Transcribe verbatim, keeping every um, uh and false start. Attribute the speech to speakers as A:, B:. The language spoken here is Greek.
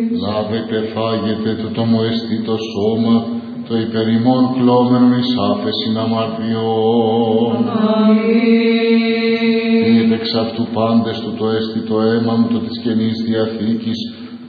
A: Λάβετε, φάγετε το το μου εστί το σώμα, το υπερ ημών κλώμενον εις άφεσιν αμαρτιών. Πείτε εξ αυτού πάντες του το έστι το αίμα μου το της Καινής Διαθήκης,